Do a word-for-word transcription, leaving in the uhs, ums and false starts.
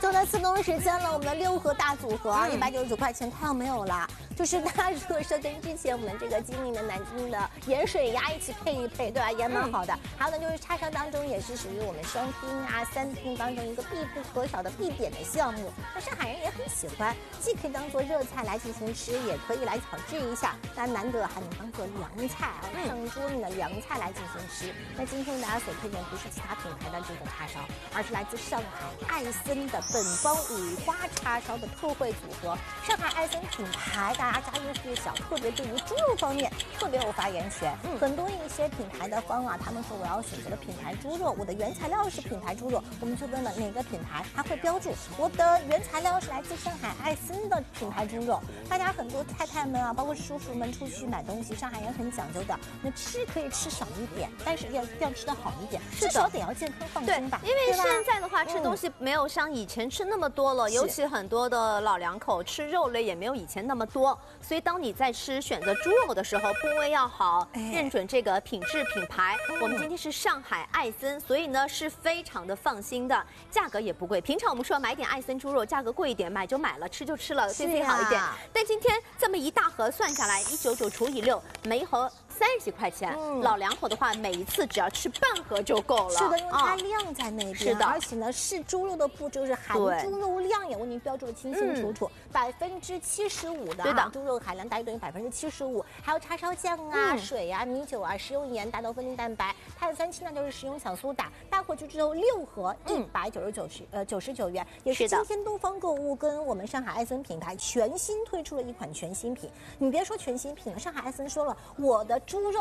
就在次冬时间了，我们的六盒大组合啊，一百九十九块钱快要没有啦。就是大家如果说跟之前我们这个金陵的南京的盐水鸭一起配一配，对吧？也蛮好的。嗯、还有呢，就是叉烧当中也是属于我们双拼啊、三拼当中一个必不可少的必点的项目。那上海人也很喜欢，既可以当做热菜来进行吃，也可以来炒制一下。但难得还能当做凉菜啊，上桌面的凉菜来进行吃。那今天大家所推荐不是其他品牌的这个叉烧，而是来自上海艾森的本帮五花叉烧的特惠组合。上海艾森品牌大家家喻户晓，特别对于猪肉方面特别有发言权。嗯，很多一些品牌的方啊，他们说我要选择的品牌猪肉，我的原材料是品牌猪肉，我们就问了哪个品牌，它会标注我的原材料是来自上海艾森的品牌猪肉。大家很多太太们啊，包括叔叔们出去买东西，上海人很讲究的，那吃可以吃少一点，但是要要吃得好一点，至少得要健康放心吧。 对，因为现在的话吃东西没有像以前吃那么多了，尤其很多的老两口吃肉类也没有以前那么多，所以当你在吃选择猪肉的时候，部位要好，认准这个品质品牌。我们今天是上海艾森，所以呢是非常的放心的，价格也不贵。平常我们说买点艾森猪肉价格贵一点，买就买了，吃就吃了，对自己好一点。但今天这么一大盒算下来，一九九除以六，每一盒三十几块钱。嗯、老两口的话，每一次只要吃半盒就够了。 是的，因为它量在那边。 是的， 而且呢，是猪肉的步骤是含猪肉量也为您标注的清清楚楚，百分之七十五的哈猪肉含量大于等于百分之七十五，还有叉烧酱啊、嗯、水啊、米酒啊、食用盐、大豆分离蛋白、碳酸氢呢就是食用小苏打。大伙就只有六盒，一百九十九十呃九十九元，也是今天东方购物跟我们上海艾森品牌全新推出了一款全新品。你别说全新品了，上海艾森说了，我的猪肉